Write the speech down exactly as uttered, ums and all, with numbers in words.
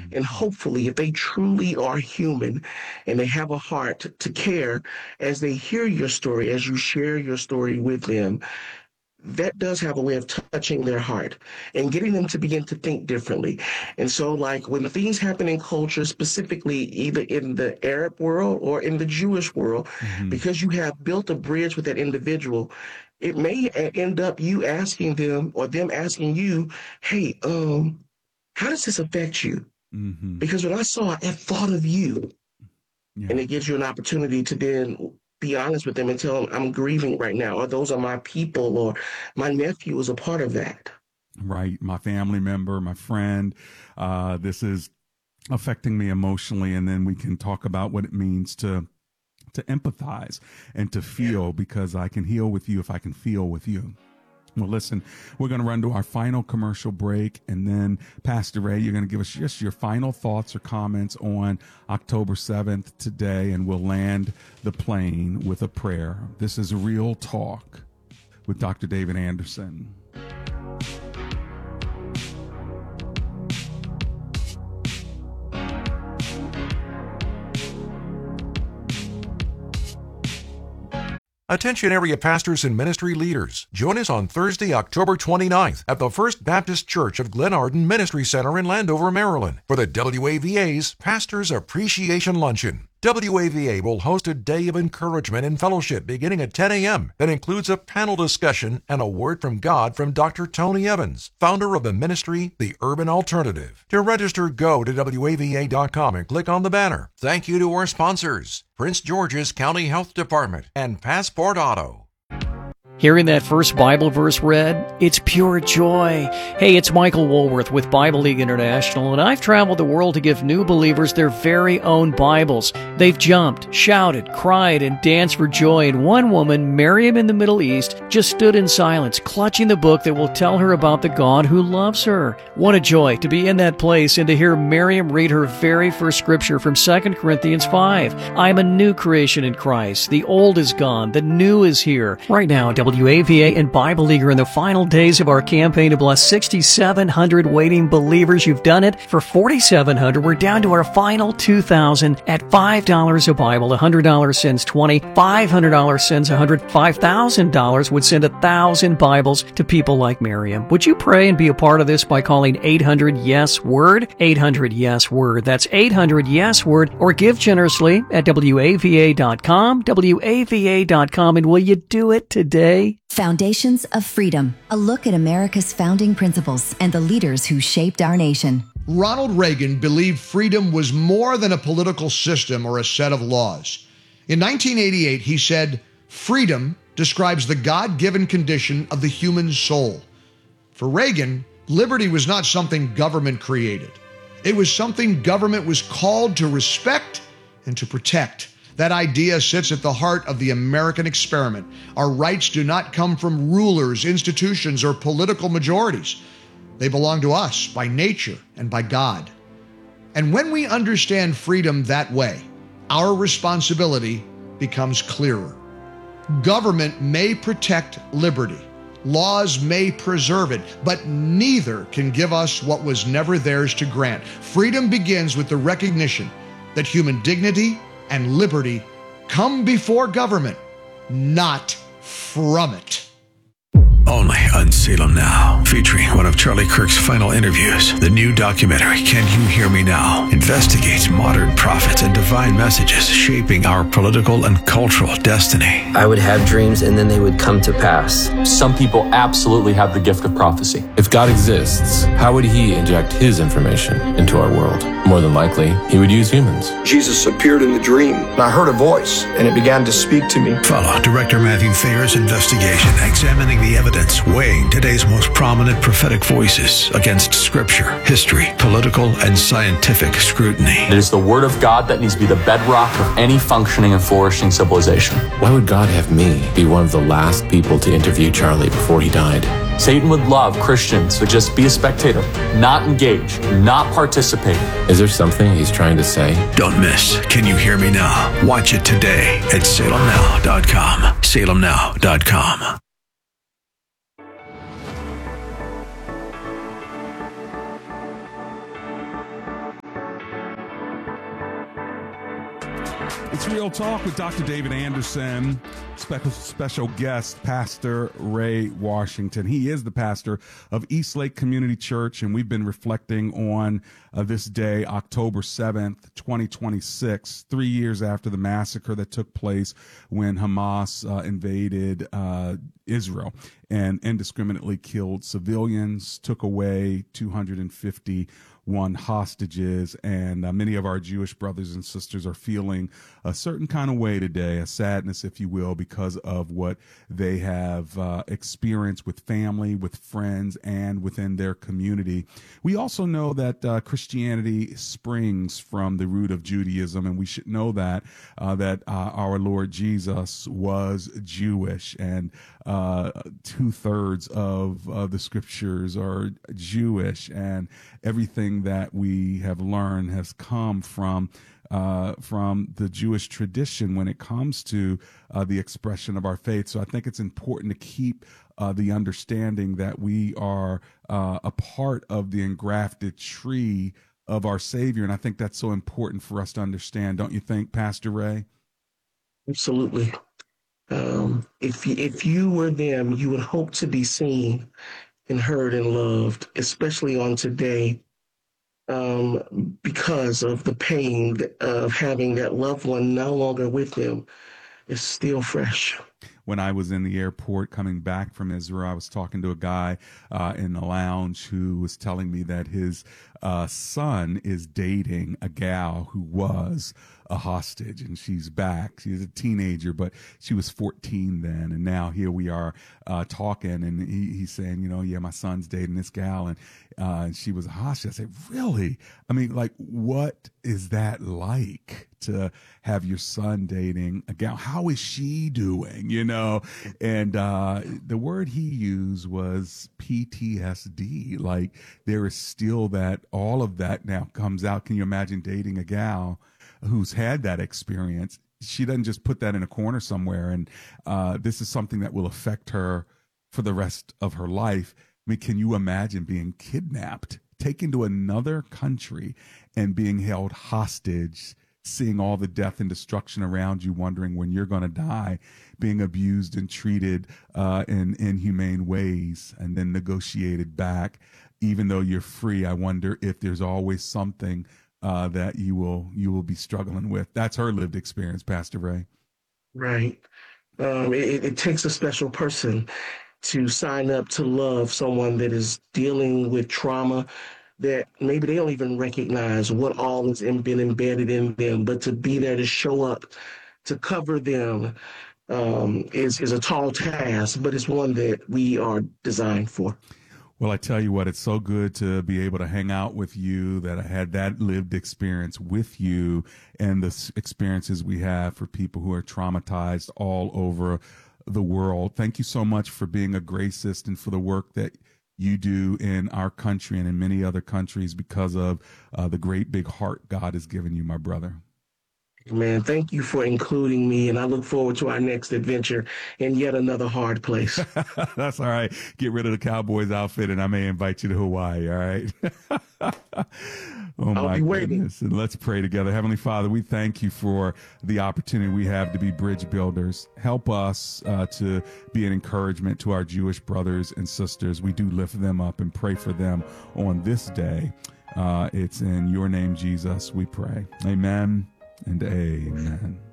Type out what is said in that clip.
And hopefully, if they truly are human and they have a heart to care, as they hear your story, as you share your story with them, that does have a way of touching their heart and getting them to begin to think differently. And so, like, when things happen in culture, specifically either in the Arab world or in the Jewish world, Mm-hmm. because you have built a bridge with that individual, it may e- end up you asking them or them asking you, hey, um, how does this affect you? Mm-hmm. Because when I saw it, I thought of you. Yeah. And it gives you an opportunity to then be honest with them and tell them, I'm grieving right now, or those are my people, or my nephew is a part of that. Right. My family member, my friend, uh, this is affecting me emotionally. And then we can talk about what it means to to empathize and to feel, because I can heal with you if I can feel with you. Well, listen, we're going to run to our final commercial break, and then Pastor Ray, you're going to give us just your final thoughts or comments on October seventh today, and we'll land the plane with a prayer. This is Real Talk with Doctor David Anderson. Attention area pastors and ministry leaders. Join us on Thursday, October twenty-ninth at the First Baptist Church of Glenarden Ministry Center in Landover, Maryland for the W A V A's Pastors Appreciation Luncheon. W A V A will host a day of encouragement and fellowship beginning at ten a.m. that includes a panel discussion and a word from God from Doctor Tony Evans, founder of the ministry, The Urban Alternative. To register, go to W A V A dot com and click on the banner. Thank you to our sponsors, Prince George's County Health Department and Passport Auto. Hearing that first Bible verse read, it's pure joy. Hey, it's Michael Woolworth with Bible League International, and I've traveled the world to give new believers their very own Bibles. They've jumped, shouted, cried, and danced for joy, and one woman, Miriam in the Middle East, just stood in silence, clutching the book that will tell her about the God who loves her. What a joy to be in that place and to hear Miriam read her very first scripture from Second Corinthians five. I'm a new creation in Christ. The old is gone. The new is here. Right now, W A V A and Bible League are in the final days of our campaign to bless six thousand seven hundred waiting believers. You've done it. For four thousand seven hundred, we're down to our final two thousand at five dollars a Bible. one hundred dollars sends twenty. five hundred dollars sends one hundred. five thousand dollars would send one thousand Bibles to people like Miriam. Would you pray and be a part of this by calling eight hundred yes word? eight hundred yes word. That's eight hundred yes word. Or give generously at W A V A dot com. W A V A dot com. And will you do it today? Foundations of Freedom, a look at America's founding principles and the leaders who shaped our nation. Ronald Reagan believed freedom was more than a political system or a set of laws. In nineteen eighty-eight, he said, "Freedom describes the God-given condition of the human soul." For Reagan, liberty was not something government created. It was something government was called to respect and to protect. That idea sits at the heart of the American experiment. Our rights do not come from rulers, institutions, or political majorities. They belong to us by nature and by God. And when we understand freedom that way, our responsibility becomes clearer. Government may protect liberty. Laws may preserve it, but neither can give us what was never theirs to grant. Freedom begins with the recognition that human dignity and liberty come before government, not from it. Only on Salem Now, featuring one of Charlie Kirk's final interviews. The new documentary, Can You Hear Me Now?, investigates modern prophets and divine messages shaping our political and cultural destiny. I would have dreams and then they would come to pass. Some people absolutely have the gift of prophecy. If God exists, how would he inject his information into our world? More than likely, he would use humans. Jesus appeared in the dream, and I heard a voice, and it began to speak to me. Follow Director Matthew Thayer's investigation, examining the evidence, weighing today's most prominent prophetic voices against scripture, history, political, and scientific scrutiny. It is the word of God that needs to be the bedrock of any functioning and flourishing civilization. Why would God have me be one of the last people to interview Charlie before he died? Satan would love Christians to just be a spectator, not engage, not participate. Is there something he's trying to say? Don't miss Can You Hear Me Now? Watch it today at Salem Now dot com. Salem Now dot com. It's Real Talk with Doctor David Anderson, special, special guest, Pastor Ray Washington. He is the pastor of Eastlake Community Church, and we've been reflecting on uh, this day, October seventh, twenty twenty-six, three years after the massacre that took place when Hamas uh, invaded uh, Israel and indiscriminately killed civilians, took away two hundred fifty-one hostages, and uh, many of our Jewish brothers and sisters are feeling a certain kind of way today, a sadness, if you will, because of what they have uh, experienced with family, with friends, and within their community. We also know that uh, Christianity springs from the root of Judaism, and we should know that, uh, that uh, our Lord Jesus was Jewish, and uh, two-thirds of uh, the scriptures are Jewish, and everything that we have learned has come from uh, from the Jewish tradition when it comes to uh, the expression of our faith. So I think it's important to keep uh, the understanding that we are uh, a part of the engrafted tree of our Savior, and I think that's so important for us to understand. Don't you think, Pastor Ray? Absolutely. Um, if you, if you were them, you would hope to be seen and heard and loved, especially on today, um, because of the pain of having that loved one no longer with them is still fresh. When I was in the airport coming back from Israel, I was talking to a guy uh, in the lounge who was telling me that his uh, son is dating a gal who was a hostage, and she's back. She's a teenager, but she was fourteen then, and now here we are uh, talking, and he, he's saying, you know, yeah, my son's dating this gal, and uh, she was a hostage. I said, really? I mean, like, what is that like to have your son dating a gal? How is she doing? You know, and uh, the word he used was P T S D. Like, there is still that, all of that now comes out. Can you imagine dating a gal who's had that experience? She doesn't just put that in a corner somewhere. And uh, this is something that will affect her for the rest of her life. I mean, can you imagine being kidnapped, taken to another country, and being held hostage, seeing all the death and destruction around you, wondering when you're going to die, being abused and treated uh, in inhumane ways, and then negotiated back, even though you're free? I wonder if there's always something uh, that you will you will be struggling with. That's her lived experience, Pastor Ray. Right. Um, it, it takes a special person to sign up to love someone that is dealing with trauma that maybe they don't even recognize what all has been embedded in them, but to be there to show up, to cover them um, is, is a tall task, but it's one that we are designed for. Well, I tell you what, it's so good to be able to hang out with you, that I had that lived experience with you, and the experiences we have for people who are traumatized all over the world. Thank you so much for being a gracist and for the work that you do in our country and in many other countries because of uh, the great big heart God has given you, my brother. Man, thank you for including me, and I look forward to our next adventure in yet another hard place. That's all right. Get rid of the Cowboys outfit, and I may invite you to Hawaii, all right? Oh, I'll my be waiting. goodness. And let's pray together. Heavenly Father, we thank you for the opportunity we have to be bridge builders. Help us uh, to be an encouragement to our Jewish brothers and sisters. We do lift them up and pray for them on this day. Uh, it's in your name, Jesus, we pray. Amen and amen.